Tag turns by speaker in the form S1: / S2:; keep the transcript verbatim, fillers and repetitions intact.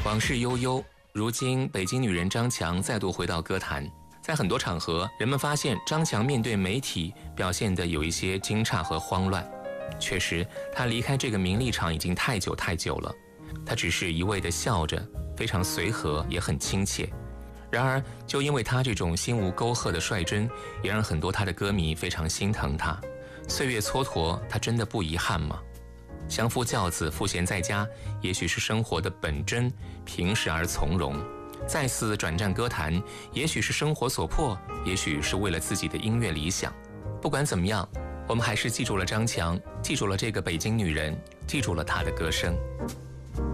S1: 往事悠悠，如今北京女人张强再度回到歌坛。在很多场合，人们发现张强面对媒体表现得有一些惊诧和慌乱。确实，她离开这个名利场已经太久太久了。她只是一味地笑着，非常随和，也很亲切。然而，就因为她这种心无沟壑的率真，也让很多她的歌迷非常心疼她。岁月蹉跎，她真的不遗憾吗？相夫教子，赋闲在家，也许是生活的本真，平实而从容。再次转战歌坛，也许是生活所迫，也许是为了自己的音乐理想。不管怎么样，我们还是记住了张强，记住了这个北京女人，记住了她的歌声。